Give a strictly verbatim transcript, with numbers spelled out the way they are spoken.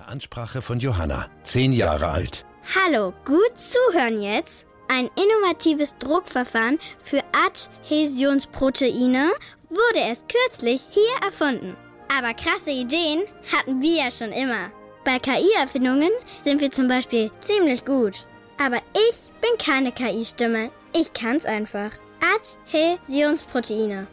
Eine Ansprache von Johanna, zehn Jahre alt. Hallo, gut zuhören jetzt. Ein innovatives Druckverfahren für Adhäsionsproteine wurde erst kürzlich hier erfunden. Aber krasse Ideen hatten wir ja schon immer. Bei K I-Erfindungen sind wir zum Beispiel ziemlich gut. Aber ich bin keine K I-Stimme. Ich kann's einfach. Adhäsionsproteine.